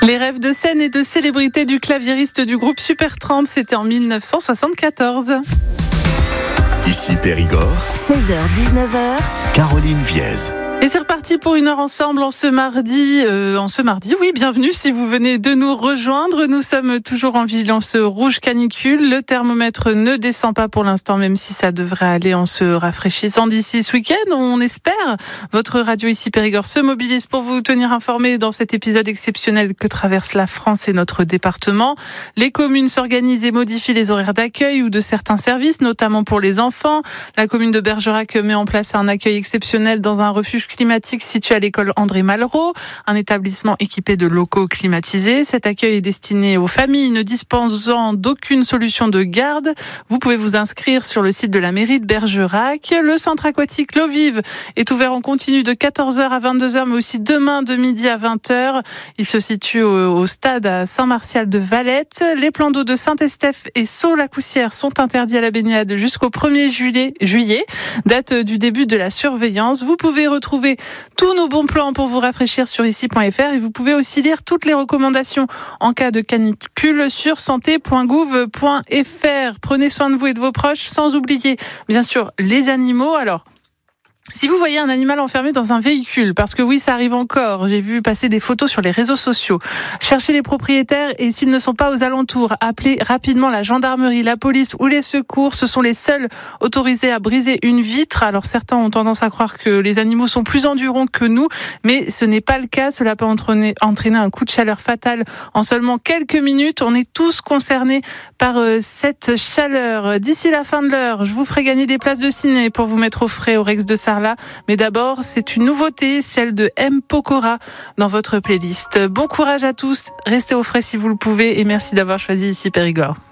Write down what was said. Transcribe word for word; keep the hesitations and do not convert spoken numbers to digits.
Les rêves de scène et de célébrité du claviériste du groupe Supertramp, c'était en dix-neuf cent soixante-quatorze. Ici Périgord, seize heures dix-neuf heures, Caroline Viez. Et c'est reparti pour une heure ensemble en ce mardi. Euh, en ce mardi, oui, bienvenue si vous venez de nous rejoindre. Nous sommes toujours en vigilance rouge canicule. Le thermomètre ne descend pas pour l'instant, même si ça devrait aller en se rafraîchissant d'ici ce week-end. On espère. Votre radio ici Périgord se mobilise pour vous tenir informés dans cet épisode exceptionnel que traverse la France et notre département. Les communes s'organisent et modifient les horaires d'accueil ou de certains services, notamment pour les enfants. La commune de Bergerac met en place un accueil exceptionnel dans un refuge climatique situé à l'école André Malraux, un établissement équipé de locaux climatisés. Cet accueil est destiné aux familles ne disposant d'aucune solution de garde. Vous pouvez vous inscrire sur le site de la mairie de Bergerac. Le centre aquatique L'Eau Vive est ouvert en continu de quatorze heures à vingt-deux heures, mais aussi demain de midi à vingt heures. Il se situe au, au stade à Saint-Martial de Valette. Les plans d'eau de Saint-Estèphe et Sault-la-Coussière sont interdits à la baignade jusqu'au premier juillet, juillet, date du début de la surveillance. Vous pouvez retrouver tous nos bons plans pour vous rafraîchir sur ici point f r et vous pouvez aussi lire toutes les recommandations en cas de canicule sur santé point gouv point f r. Prenez soin de vous et de vos proches, sans oublier bien sûr les animaux. Alors, si vous voyez un animal enfermé dans un véhicule, parce que oui, ça arrive encore, j'ai vu passer des photos sur les réseaux sociaux, cherchez les propriétaires et s'ils ne sont pas aux alentours, appelez rapidement la gendarmerie, la police ou les secours. Ce sont les seuls autorisés à briser une vitre. Alors certains ont tendance à croire que les animaux sont plus endurants que nous, mais ce n'est pas le cas. Cela peut entraîner, entraîner un coup de chaleur fatal en seulement quelques minutes. On est tous concernés par euh, cette chaleur. D'ici la fin de l'heure, je vous ferai gagner des places de ciné pour vous mettre au frais au Rex de Sarlat. Mais d'abord, c'est une nouveauté, celle de M. Pokora dans votre playlist. Bon courage à tous, restez au frais si vous le pouvez et merci d'avoir choisi ici Périgord.